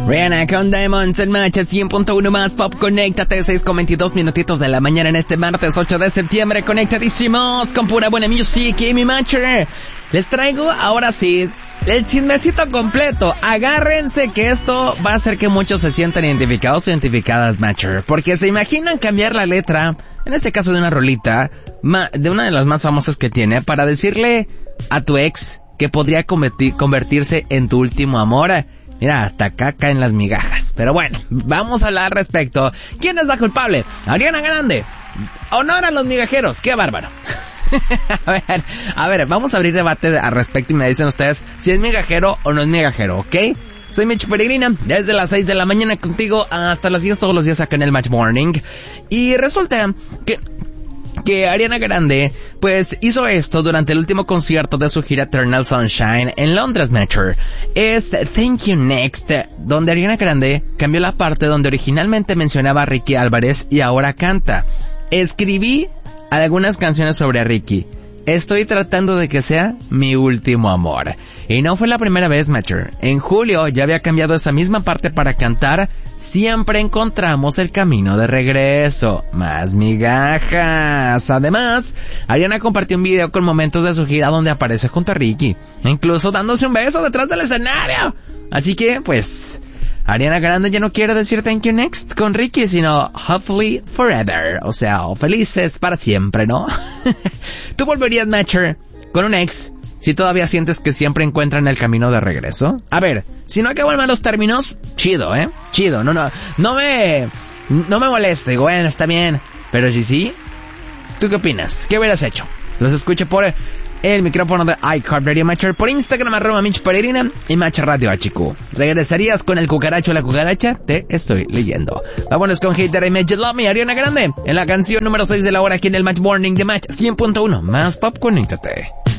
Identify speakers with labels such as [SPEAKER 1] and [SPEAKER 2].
[SPEAKER 1] Rihanna con Diamonds en Match 100.1 más Pop. Conéctate, 6:22 minutitos de la mañana en este martes 8 de septiembre. Conectadísimos con pura buena music y mi Matcher. Les traigo ahora sí el chismecito completo. Agárrense que esto va a hacer que muchos se sientan identificados o identificadas, Matcher. Porque se imaginan cambiar la letra, en este caso de una rolita, de una de las más famosas que tiene, para decirle a tu ex que podría convertirse en tu último amor. Mira, hasta acá caen las migajas. Pero bueno, vamos a hablar al respecto. ¿Quién es la culpable? Ariana Grande. Honor a los migajeros. ¡Qué bárbaro! a ver, vamos a abrir debate al respecto y me dicen ustedes si es migajero o no es migajero, ¿ok? Soy Mitch Peregrina, desde las 6 de la mañana contigo hasta las 10 todos los días acá en el Match Morning. Y resulta que Ariana Grande, pues, hizo esto durante el último concierto de su gira Eternal Sunshine en Londres, Metro. Es Thank You Next, donde Ariana Grande cambió la parte donde originalmente mencionaba a Ricky Álvarez y ahora canta. Escribí algunas canciones sobre Ricky. Estoy tratando de que sea mi último amor. Y no fue la primera vez, Matcher. En julio ya había cambiado esa misma parte para cantar Siempre encontramos el camino de regreso. Más migajas. Además, Ariana compartió un video con momentos de su gira donde aparece junto a Ricky, incluso dándose un beso detrás del escenario. Así que, pues, Ariana Grande ya no quiere decir Thank You Next con Ricky, sino Hopefully Forever. O sea, felices para siempre, ¿no? ¿Tú volverías, Matcher, con un ex si todavía sientes que siempre encuentran el camino de regreso? A ver, si no acaban malos términos, chido, chido. No me molesta. Digo, bueno, está bien. Pero si sí, ¿tú qué opinas? ¿Qué hubieras hecho? Los escucho por el micrófono de iHeartRadio Matcher, por Instagram @Mitch Peregrina y Match Radio HQ. ¿Regresarías con el cucaracho o la cucaracha? Te estoy leyendo. Vámonos con Hater I Made You Love Me, Ariana Grande, en la canción número 6 de la hora aquí en el Match Morning de Match 100.1 más Pop. Conéctate.